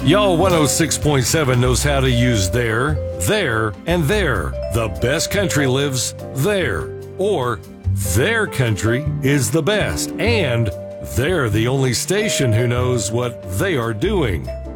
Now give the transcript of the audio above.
Y'all 106.7 knows how to use there, and there. The best country lives there. Or their country is the best, and they're the only station who knows what they are doing.